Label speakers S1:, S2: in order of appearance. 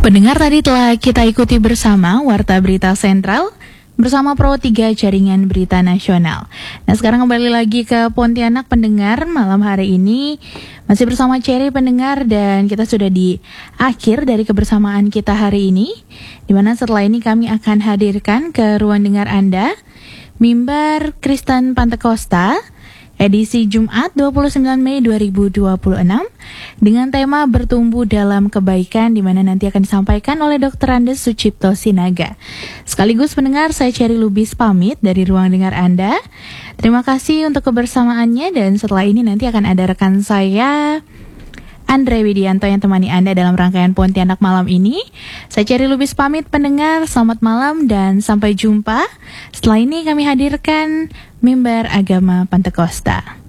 S1: Pendengar, tadi telah kita ikuti bersama Warta Berita Sentral bersama Pro 3 Jaringan Berita Nasional. Nah, sekarang kembali lagi ke Pontianak pendengar. Malam hari ini masih bersama Cherry pendengar, dan kita sudah di akhir dari kebersamaan kita hari ini, dimana setelah ini kami akan hadirkan ke ruang dengar Anda Mimbar Kristen Pantekosta edisi Jumat 29 Mei 2026 dengan tema bertumbuh dalam kebaikan, di mana nanti akan disampaikan oleh Dr. Andes Sucipto Sinaga. Sekaligus pendengar, saya Cherry Lubis pamit dari ruang dengar Anda. Terima kasih untuk kebersamaannya, dan setelah ini nanti akan ada rekan saya Andre Widianto yang temani Anda dalam rangkaian Pontianak malam ini. Saya Cherry Lubis pamit pendengar, selamat malam dan sampai jumpa. Setelah ini kami hadirkan Mimbar Agama Pantekosta.